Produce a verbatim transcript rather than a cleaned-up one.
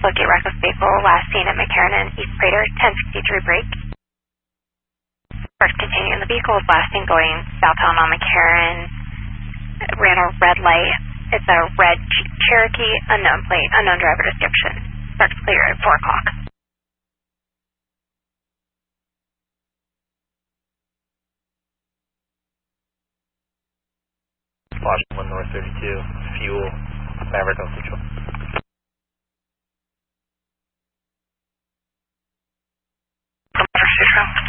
locate reckless vehicle last seen at McCarran and East Prater, ten sixty-three break. First continuing, the vehicle is last seen going southbound on McCarran, ran a red light. It's a red Jeep Cherokee, unknown plate, unknown driver description. Starts clear at four o'clock. Washington North thirty-two, fuel, Maverick Alpha Control.